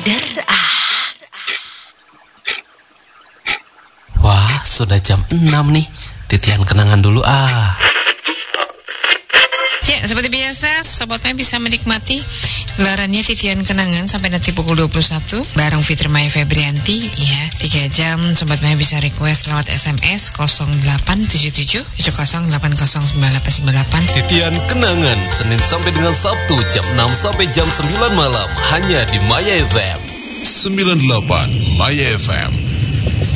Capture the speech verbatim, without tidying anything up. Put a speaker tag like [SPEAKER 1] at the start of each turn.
[SPEAKER 1] Kader ah.
[SPEAKER 2] Wah, sudah jam enam nih. Titian kenangan dulu ah.
[SPEAKER 3] Ya, seperti biasa, sobatnya bisa menikmati gelarannya Titian Kenangan sampai nanti pukul dua puluh satu bareng Fitri Maya Febrianti. Ya, tiga jam sobatnya bisa request lewat S M S nol delapan tujuh tujuh tujuh nol delapan nol sembilan delapan sembilan delapan.
[SPEAKER 2] Titian Kenangan Senin sampai dengan Sabtu jam enam sampai jam sembilan malam hanya di Maya F M
[SPEAKER 4] sembilan puluh delapan Maya F M.